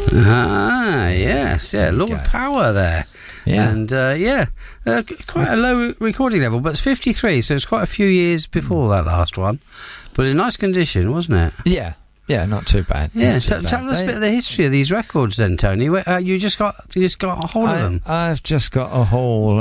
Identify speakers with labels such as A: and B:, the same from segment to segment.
A: Ah, yes, yeah, a lot of power there.
B: Yeah.
A: And, quite a low recording level, but it's 53, so it's quite a few years before that last one. But in nice condition, wasn't it?
B: Yeah, not too bad.
A: Yeah, tell us a bit of the history of these records then, Tony. You just got a hold of them?
B: I've just got a haul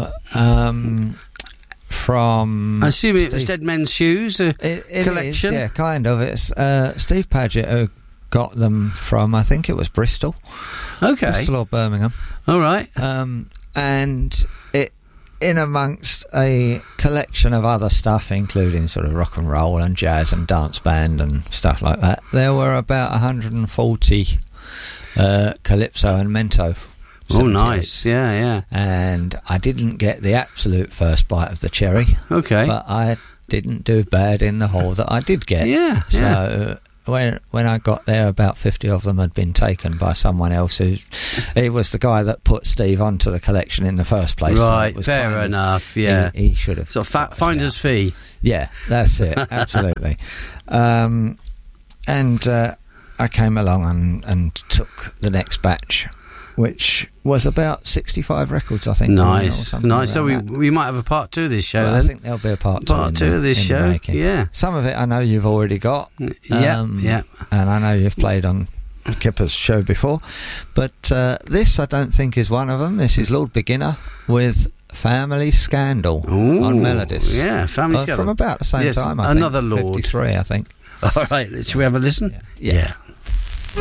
B: from...
A: I assume it was Dead Men's Shoes, it collection?
B: Is, yeah, kind of. It's Steve Paget who got them from, I think it was Bristol.
A: Okay.
B: Bristol or Birmingham.
A: All right.
B: And it, in amongst a collection of other stuff, including sort of rock and roll and jazz and dance band and stuff like that, there were about 140 Calypso and Mento.
A: Oh, nice. Yeah.
B: And I didn't get the absolute first bite of the cherry.
A: Okay.
B: But I didn't do bad in the haul that I did get.
A: Yeah.
B: So when I got there, about 50 of them had been taken by someone else. He was the guy that put Steve onto the collection in the first place.
A: Right,
B: so
A: fair enough, yeah.
B: He should have...
A: So finder's fee.
B: Yeah, that's it, absolutely. And I came along and took the next batch, which was about 65 records, I think.
A: Nice. So we might have a part 2 of this show, then.
B: I think there'll be a part 2
A: of this show, yeah.
B: Some of it I know you've already got.
A: Yeah.
B: And I know you've played on Kipper's show before. But this, I don't think, is one of them. This is Lord Beginner with Family Scandal on Melodies.
A: Yeah, Family Scandal.
B: From about the same time, I think.
A: Another Lord.
B: 53, I think.
A: All right, should we have a listen?
B: Yeah.